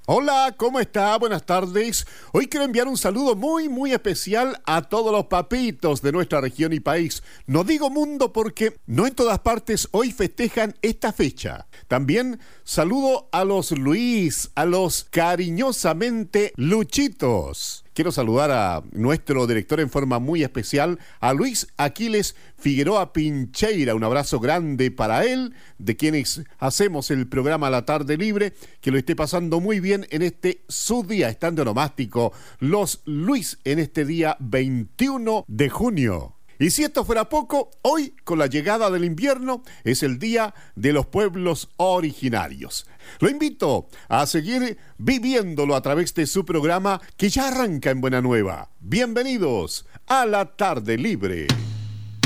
Hola, ¿cómo está? Buenas tardes. Hoy quiero enviar un saludo muy especial a todos los papitos de nuestra región y país. No digo mundo porque no en todas partes hoy festejan esta fecha. También saludo a los Luis, a los cariñosamente Luchitos. Quiero saludar a nuestro director en forma muy especial, a Luis Aquiles Figueroa Pincheira. Un abrazo grande para él, de quienes hacemos el programa La Tarde Libre. Que lo esté pasando muy bien en este su día estando onomástico, los Luis, en este día 21 de junio. Y si esto fuera poco, hoy, con la llegada del invierno, es el Día de los Pueblos Originarios. Lo invito a seguir viviéndolo a través de su programa que ya arranca en Buena Nueva. Bienvenidos a La Tarde Libre.